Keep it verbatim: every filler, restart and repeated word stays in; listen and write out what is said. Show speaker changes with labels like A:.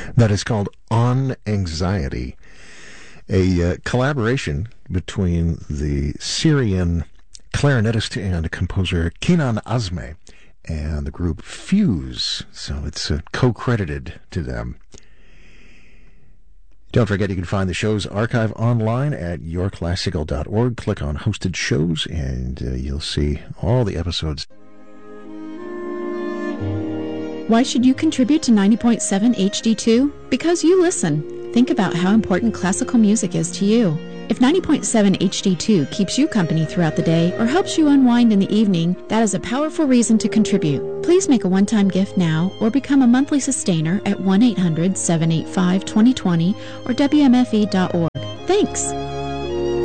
A: That is called On Anxiety, a uh, collaboration between the Syrian clarinetist and composer Kenan Azme and the group Fuse. So it's uh, co-credited to them. Don't forget, you can find the show's archive online at your classical dot org. Click on Hosted Shows, and uh, you'll see all the episodes.
B: Why should you contribute to ninety point seven H D two? Because you listen. Think about how important classical music is to you. If ninety point seven H D two keeps you company throughout the day or helps you unwind in the evening, that is a powerful reason to contribute. Please make a one-time gift now or become a monthly sustainer at one eight hundred seven eight five two zero two zero or W M F E dot org. Thanks!